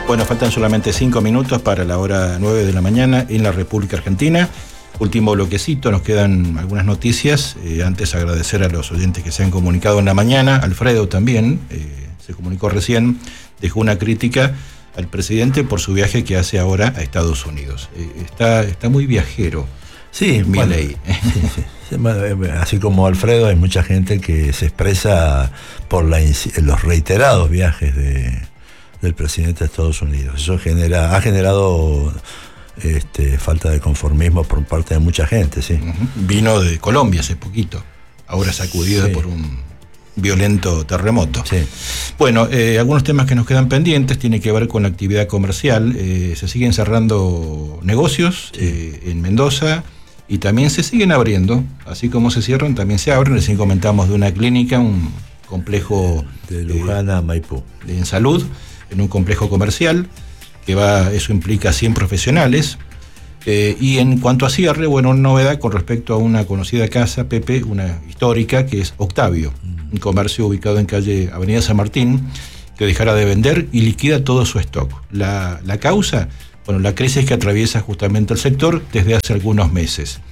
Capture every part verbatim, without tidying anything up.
Bueno, faltan solamente cinco minutos para la hora nueve de la mañana en la República Argentina. Último bloquecito, nos quedan algunas noticias. Eh, antes agradecer a los oyentes que se han comunicado en la mañana. Alfredo también eh, se comunicó recién, dejó una crítica al presidente por su viaje que hace ahora a Estados Unidos. Eh, está, está muy viajero. Sí, bueno, sí, sí. Así como Alfredo, hay mucha gente que se expresa por la, los reiterados viajes de, del presidente de Estados Unidos. Eso genera, ha generado este, falta de conformismo por parte de mucha gente, sí. Uh-huh. Vino de Colombia hace poquito, ahora sacudido sí. por un violento terremoto. Sí. Bueno, eh, algunos temas que nos quedan pendientes tienen que ver con la actividad comercial. Eh, se siguen cerrando negocios sí. eh, en Mendoza. Y también se siguen abriendo, así como se cierran, también se abren. Recién comentamos de una clínica, un complejo de Luján a Maipú. De, en salud, en un complejo comercial, que va, eso implica cien profesionales. Eh, y en cuanto a cierre, bueno, una novedad con respecto a una conocida casa, Pepe, una histórica, que es Octavio, mm. un comercio ubicado en calle Avenida San Martín, que dejará de vender y liquida todo su stock. La, la causa... Bueno, la crisis que atraviesa justamente el sector desde hace algunos meses.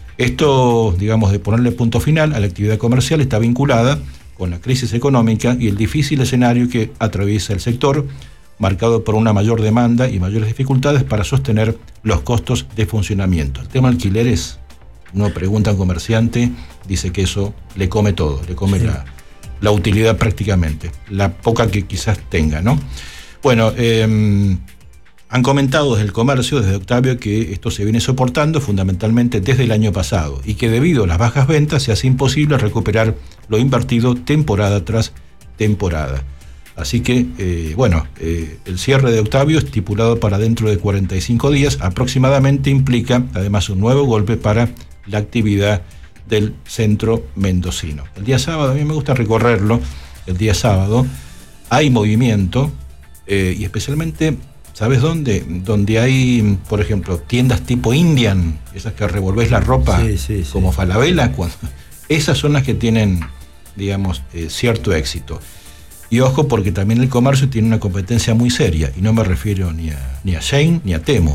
Esto, digamos, de ponerle punto final a la actividad comercial está vinculada con la crisis económica y el difícil escenario que atraviesa el sector, marcado por una mayor demanda y mayores dificultades para sostener los costos de funcionamiento. El tema alquileres, uno pregunta a un comerciante, dice que eso le come todo, le come sí. la, la utilidad prácticamente, la poca que quizás tenga, ¿no? Bueno, eh, han comentado desde el comercio, desde Octavio, que esto se viene soportando fundamentalmente desde el año pasado y que debido a las bajas ventas se hace imposible recuperar lo invertido temporada tras temporada. Así que, eh, bueno, eh, el cierre de Octavio, estipulado para dentro de cuarenta y cinco días aproximadamente, implica además un nuevo golpe para la actividad del centro mendocino. El día sábado, a mí me gusta recorrerlo, el día sábado hay movimiento eh, y especialmente... ¿Sabes dónde? Donde hay, por ejemplo, tiendas tipo Indian, esas que revolvés la ropa sí, sí, sí. como Falabella, cuando, esas son las que tienen, digamos, eh, cierto éxito. Y ojo, porque también el comercio tiene una competencia muy seria, y no me refiero ni a, ni a Shein ni a Temu.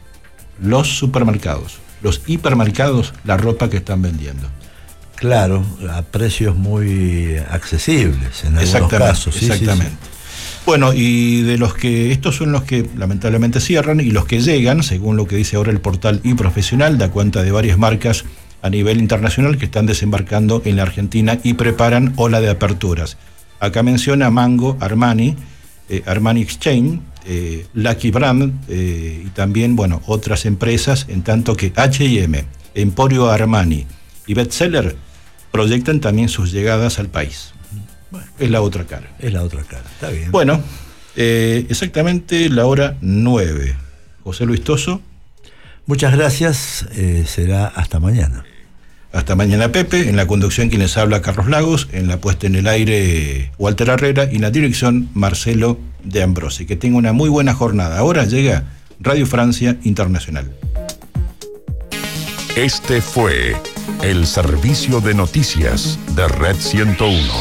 Los supermercados, los hipermercados, la ropa que están vendiendo. Claro, a precios muy accesibles en algunos casos. Sí, exactamente. Sí, sí. Bueno, y de los que, estos son los que lamentablemente cierran y los que llegan, según lo que dice ahora el portal iProfesional, da cuenta de varias marcas a nivel internacional que están desembarcando en la Argentina y preparan ola de aperturas. Acá menciona Mango, Armani, eh, Armani Exchange, eh, Lucky Brand eh, y también, bueno, otras empresas, en tanto que H y M, Emporio Armani y Bestseller proyectan también sus llegadas al país. Bueno, es la otra cara. Es la otra cara, está bien. Bueno, eh, exactamente la hora nueve. José Luis Toso. Muchas gracias, eh, será hasta mañana. Hasta mañana, Pepe. En la conducción quienes habla Carlos Lagos, en la puesta en el aire Walter Herrera y en la dirección Marcelo de Ambrosi. Que tenga una muy buena jornada. Ahora llega Radio Francia Internacional. Este fue el servicio de noticias de Red ciento uno.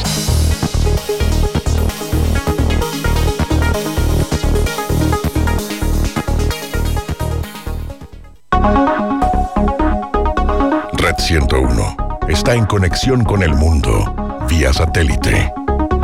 Red ciento uno está en conexión con el mundo vía satélite.